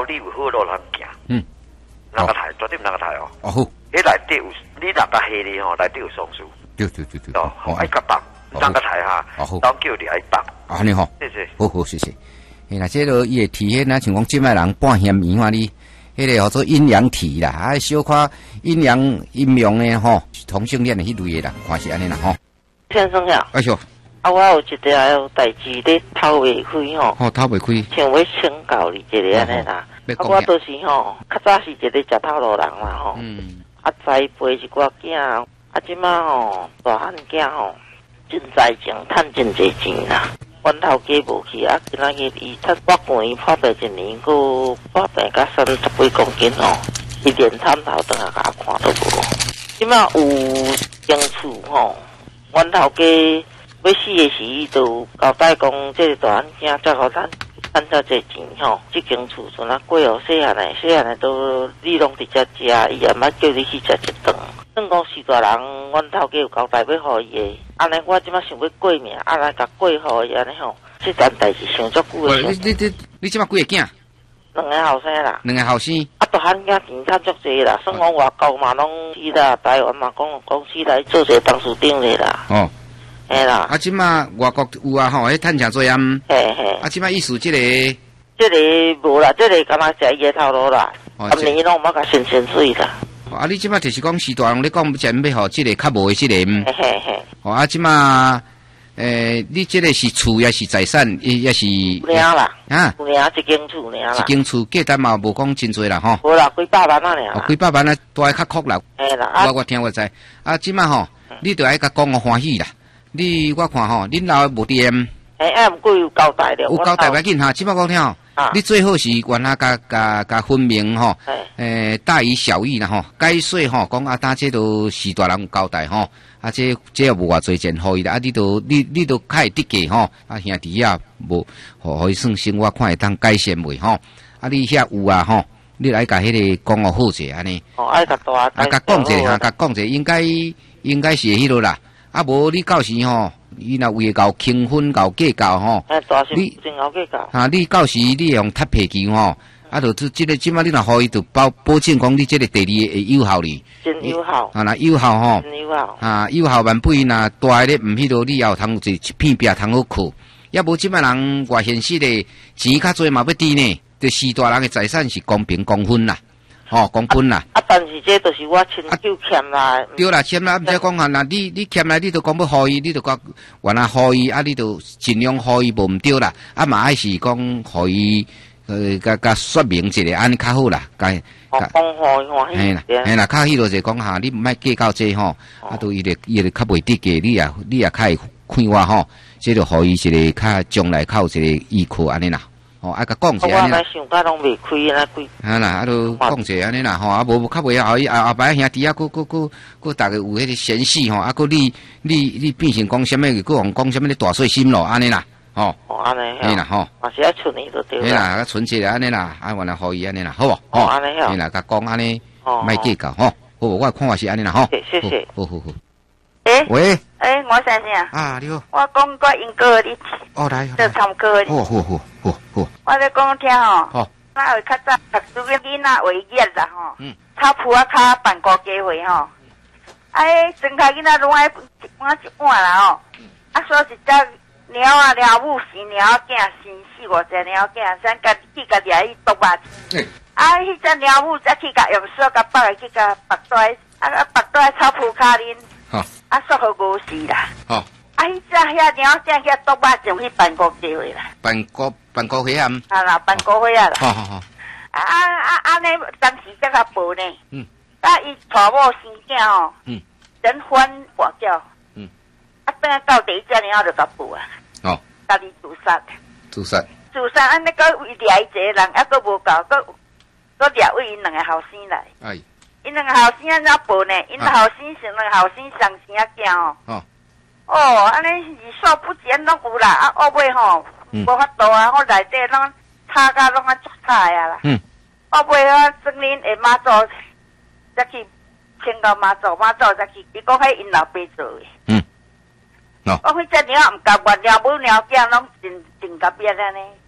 你有好路通行。人个台绝对唔人个台哦。 哦好。 你内底有你若甲下哩吼，内底有松树。 对。 哦，爱甲放，人个台哈。 哦好。 当叫你爱放。 安尼吼。 谢谢。 好，谢谢。那这个伊会体现啊，像讲即摆人半嫌棉花哩，迄个叫做阴阳体啦，啊，小可阴阳阴阳的吼，同性恋的迄类的啦，看是安尼啦吼。 先生呀。 哎呦。 啊，我有一条代志咧偷袂开吼。 哦，偷袂开。 想要请教你一个安尼啦。我都是吼，较早是一个食头路人啦吼。栽培一寡囝，即马吼大汉囝吼，真在情，趁真侪钱啦。阮头家无去啊，今仔日伊我管伊破病1年，佮破病甲30几公斤吼，伊连探头等下甲我看都无。即马有间厝吼，阮头家要死的时，伊就交代讲，这个大汉囝才互咱遮侪钱吼。即间厝阵啊过哦，细汉的都你拢伫遮食，伊也毋捌叫你去食一顿。算讲是大人，阮头家有交代要互伊的。安尼我即马想要过命，来甲过互伊安尼吼。这件代志想足久的。你即马几个囝 ？2个后生啦。 2个后生。 啊，大汉囝钱趁足济啦，算讲外国嘛拢去啦，台湾嘛讲公司来做者董事长咧啦。哦。嘿啦。啊， 即马外国有啊吼，迄趁诚济啊。 嘿。啊， 即马意思即个无啦，即个敢若食伊的头路啦。今年拢毋捌甲新水啦。 啊，你即马就是讲时大人咧讲，真要互即个较无的即个。 嘿。 哦，啊，即马你即个是厝也是财产，也是。 有领啦。 啊。 有领一间厝领啦。 一间厝价值嘛无讲真济啦吼。 无啦，几百万啊领。 几百万啊，大概较酷啦。 嘿啦。 我听我知。啊，即马吼，你着爱甲讲我欢喜啦。我看吼，恁老无掂。 毋过有交代了。 有交代袂紧哈，即摆讲听吼。你最好是原来甲分明吼，大于小意啦吼，该说吼讲啊，当这都是大人交代吼，啊这也无偌侪钱互伊啦，啊你都较会得价吼，啊兄弟啊无，互伊算生活看会当改善袂吼，啊你遐有啊吼，你来甲迄个讲哦好者安尼， 爱甲大啊， 甲讲者哈，甲讲者应该是迄落啦，啊无你到时吼。伊若为够轻分够计较吼， 你真够计较。 啊，你到时你用踢皮球吼，啊，就即个即马你若互伊就保证讲你即个第二会有效哩。 真有效。 啊，若有效吼。 真有效。 啊，有效万不若大咧，毋迄落你也有通一片壁通好靠。要无即摆人外现实的钱较侪嘛要滴呢，就是大人的财产是公平公分啦。哦，公分啦。 但是这都是我亲手欠啦。 对啦，欠啦，毋使讲啊，那你欠来，你就讲要互伊，你就讲原来互伊，啊，你就尽量互伊无毋对啦，啊嘛爱是讲互伊，甲说明一下，安尼较好啦，讲互伊欢喜。 嘿啦，较迄落就讲哈，你毋爱计较这吼，啊，都伊就较袂得价，你也较会看我吼，这就互伊一个较将来较有一个依靠安尼啦。哦，啊，甲讲者安尼啦。 我想甲拢未开啦，开。 啊啦，啊都讲者安尼啦，吼，啊无较袂后伊后摆兄弟啊，佫逐个有迄个嫌隙吼，啊佫你变成讲啥物，佫往讲啥物咧大碎心咯，安尼啦，吼。 哦，安尼。 嘿啦，吼。 嘛是爱存伊就对啦。 嘿啦，啊存起来安尼啦，啊原来互伊安尼啦，好无？ 哦，安尼好。 嘿啦，甲讲安尼，莫计较吼。好，我看法是安尼啦，吼。 谢谢。 好。 喂。我先生啊，你好。 我讲个英歌你。 哦，来。 就参考你。 好。 我咧讲听吼。好。那会较早读书嘅囡仔为业啦吼。炒铺啊，较办过机会吼。生开囡仔拢爱一碗啦吼。说一只猫啊，猫母生猫囝，生4-5只猫囝，咱家去家己去剁肉。迄只猫母再去甲用手甲绑去甲绑带，绑带炒铺骹恁。 好。 说好无事啦。 好。 迄只遐猫仔遐剁肉就去办国机会啦。 办国会啊？ 啊啦，办国会啊啦。 好。 安尼当时才较无呢。伊娶某生囝吼。人欢我叫。等下到第一只猫就甲捕啊。 哦。 家己自杀。安尼个为掠一个人，佫无够，佫掠为因2个后生来。因2个后生安怎捕呢？因后生生2个后生上生啊囝哦。安尼二数不全拢有啦，尾吼无法度啊，我内底拢吵甲拢足吵呀啦。尾我整恁下妈祖，再去请到妈祖再去，伊讲迄因老爸做诶。我迄只猫毋甘愿，猫母猫囝拢真甲别安尼。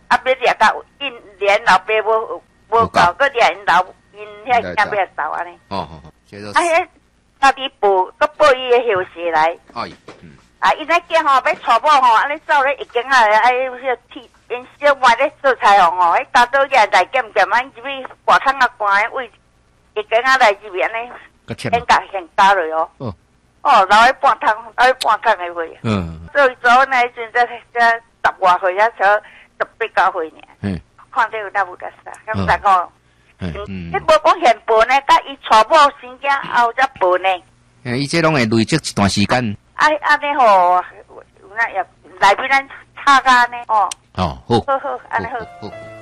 啊，别掠到因连老爸无搞，个掠因老因遐囝要走安尼。 哦，这都。 家己报，个报伊的后事来。啊，因那囝吼要娶某吼，安尼走咧一间啊，哎，迄铁，因小妹咧做裁缝吼，迄大刀也来减，安入去挂窗啊关，为一间啊来入面咧，先加落哦。哦，留喺半空的岁。所以做那时阵才10外岁啊，才18、9岁尔。看到有那无得啥，咁大个。你无讲现报呢，甲伊娶某生囝后才报呢。 伊这拢会累积一段时间。 安尼吼，那也来比咱差安尼哦。 好， 好，安尼好。